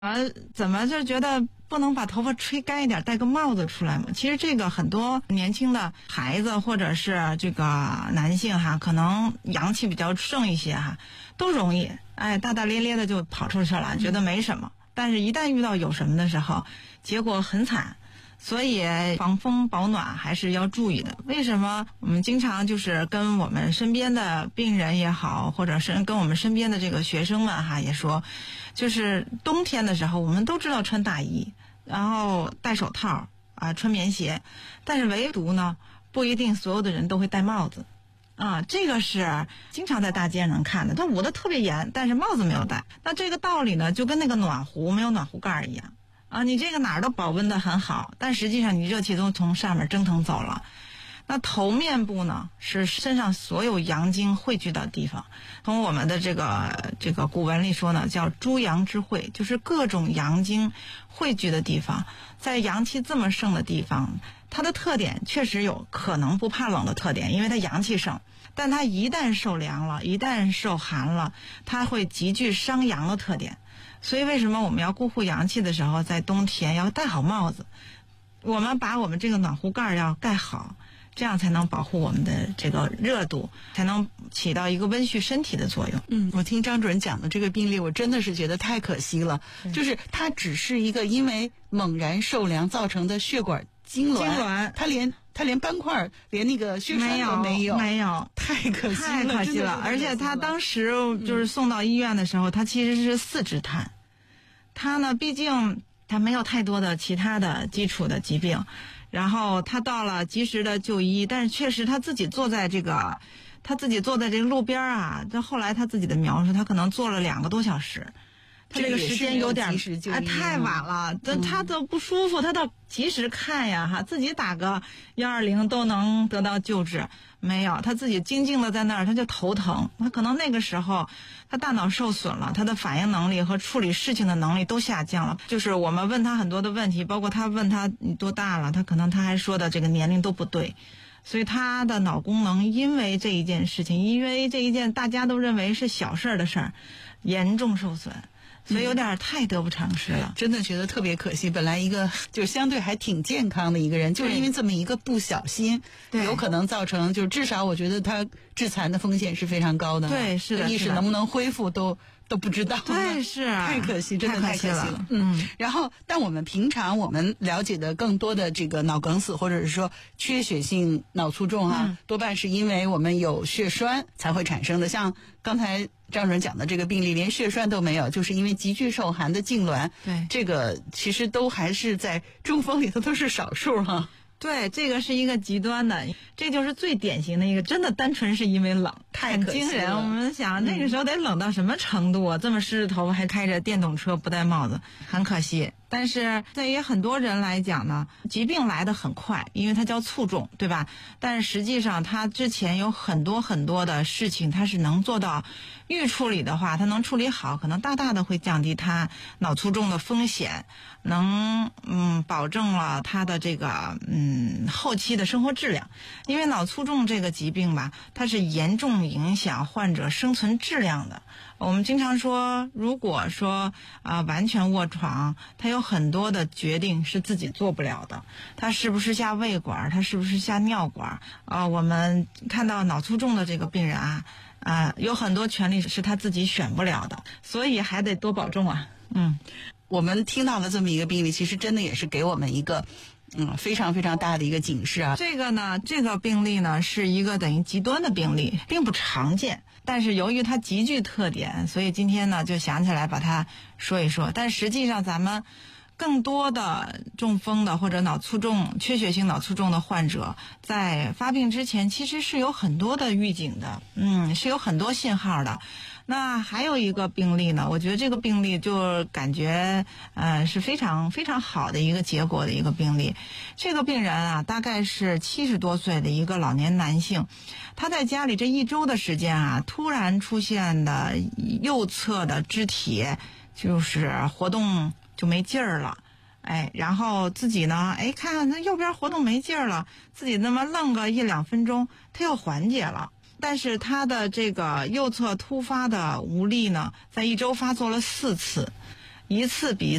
怎么就觉得不能把头发吹干一点，戴个帽子出来吗？其实这个很多年轻的孩子或者是这个男性哈，可能阳气比较盛一些哈，都容易大大咧咧的就跑出去了，觉得没什么。但是一旦遇到有什么的时候，结果很惨。所以防风保暖还是要注意的。为什么我们经常就是跟我们身边的病人也好，或者是跟我们身边的这个学生们哈也说，就是冬天的时候我们都知道穿大衣，然后戴手套穿棉鞋，但是唯独呢不一定所有的人都会戴帽子这个是经常在大街上能看的，他捂得特别严，但是帽子没有戴。那这个道理呢就跟那个暖壶没有暖壶盖一样你这个哪儿都保温的很好，但实际上你热气都从上面蒸腾走了。那头面部呢是身上所有阳精汇聚的地方，从我们的这个古文里说呢叫诸阳之会，就是各种阳精汇聚的地方。在阳气这么盛的地方，它的特点确实有可能不怕冷的特点，因为它阳气盛，但它一旦受凉了，一旦受寒了，它会极具伤阳的特点。所以为什么我们要固护阳气的时候，在冬天要戴好帽子，我们把我们这个暖壶盖要盖好，这样才能保护我们的这个热度，才能起到一个温煦身体的作用。 我听张主任讲的这个病例，我真的是觉得太可惜了，就是它只是一个因为猛然受凉造成的血管痉挛，他连斑块连那个血栓都没有，太可惜了。 而且他当时就是送到医院的时候，他其实是四肢瘫。他呢毕竟他没有太多的其他的基础的疾病，然后他到了及时的就医，但是确实他自己坐在这个路边这后来他自己的描述，他可能坐了2个多小时。他这个时间有点太晚了，他都不舒服，他倒及时看呀自己打个120都能得到救治，没有，他自己静静的在那儿，他就头疼，他可能那个时候他大脑受损了，他的反应能力和处理事情的能力都下降了。就是我们问他很多的问题，包括他问他你多大了，他可能他还说的这个年龄都不对，所以他的脑功能因为这一件事情，因为这一件大家都认为是小事的事儿，严重受损。所以有点太得不偿失了， 真的觉得特别可惜。本来一个就相对还挺健康的一个人，就是因为这么一个不小心，有可能造成就是至少我觉得他致残的风险是非常高的。 对，是的， 意识能不能恢复都不知道。 对，是太可惜，真的太可惜了。然后，但我们平常我们了解的更多的这个脑梗死或者是说缺血性脑卒中多半是因为我们有血栓才会产生的。像刚才张主任讲的这个病例，连血栓都没有，就是因为急剧受寒的痉挛。 对， 这个其实都还是在中风里头都是少数对，这个是一个极端的，这就是最典型的一个，真的单纯是因为冷，很惊人。我们想那个时候得冷到什么程度这么湿着头发还开着电动车不戴帽子，很可惜。但是对于很多人来讲呢，疾病来得很快，因为它叫卒中，对吧？但是实际上它之前有很多很多的事情，它是能做到预处理的话，它能处理好，可能大大的会降低它脑卒中的风险，能保证了它的这个后期的生活质量。因为脑卒中这个疾病吧，它是严重影响患者生存质量的。我们经常说，如果说完全卧床，他有很多的决定是自己做不了的。他是不是下胃管，他是不是下尿管我们看到脑卒中的这个病人有很多权利是他自己选不了的，所以还得多保重我们听到了这么一个病例，其实真的也是给我们一个非常非常大的一个警示这个病例呢是一个等于极端的病例，并不常见，但是由于它极具特点，所以今天呢就想起来把它说一说。但实际上咱们更多的中风的或者脑卒中、缺血性脑卒中的患者，在发病之前其实是有很多的预警的，是有很多信号的。那还有一个病例呢，我觉得这个病例就感觉是非常非常好的一个结果的一个病例。这个病人大概是70多岁的一个老年男性，他在家里这1周的时间突然出现的右侧的肢体就是活动就没劲儿了。然后自己呢看他右边活动没劲儿了，自己那么愣个1-2分钟他又缓解了。但是他的这个右侧突发的无力呢，在1周发作了4次， 一次比